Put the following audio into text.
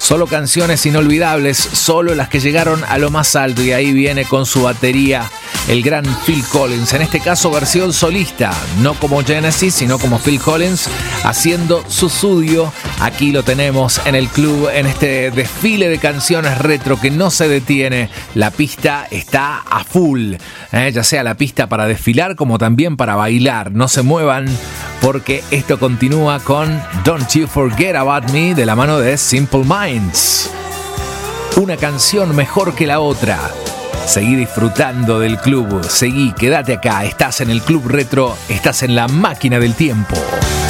Solo canciones inolvidables, solo las que llegaron a lo más alto, y ahí viene con su batería el gran Phil Collins, en este caso versión solista, no como Genesis, sino como Phil Collins haciendo su suyo. Aquí lo tenemos en el club, en este desfile de canciones retro que no se detiene. La pista está a full, ya sea la pista para desfilar como también para bailar. No se muevan porque esto continúa con Don't You Forget About Me de la mano de Simple Minds. Una canción mejor que la otra. Seguí disfrutando del club, seguí, quédate acá, estás en el Club Retro, estás en la máquina del tiempo.